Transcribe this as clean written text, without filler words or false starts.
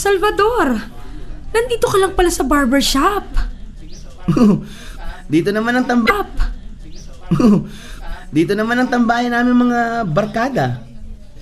Salvador, nandito ka lang pala sa barbershop. Dito naman ang tambayan namin mga barkada.